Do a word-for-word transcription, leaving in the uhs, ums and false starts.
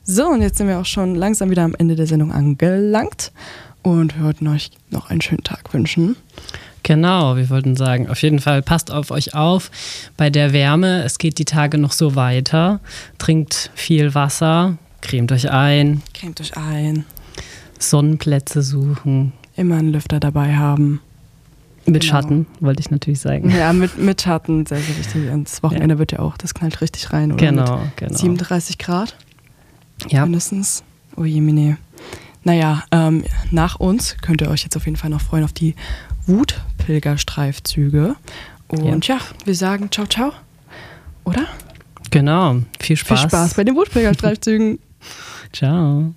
So, und jetzt sind wir auch schon langsam wieder am Ende der Sendung angelangt und wir wollten euch noch einen schönen Tag wünschen. Genau, wir wollten sagen, auf jeden Fall passt auf euch auf bei der Wärme. Es geht die Tage noch so weiter. Trinkt viel Wasser, cremt euch ein. Cremt euch ein. Sonnenplätze suchen. Immer einen Lüfter dabei haben. Mit Genau. Schatten, wollte ich natürlich sagen. Ja, mit, mit Schatten, sehr, sehr wichtig. Und das Wochenende ja. wird ja auch, das knallt richtig rein, oder? Genau, mit genau. siebenunddreißig Grad? Ja. Mindestens. Oh je, mine. Naja, ähm, nach uns könnt ihr euch jetzt auf jeden Fall noch freuen auf die Wutpilgerstreifzüge. Und ja. ja, wir sagen ciao, ciao. Oder? Genau. Viel Spaß. Viel Spaß bei den Wutpilgerstreifzügen. Ciao.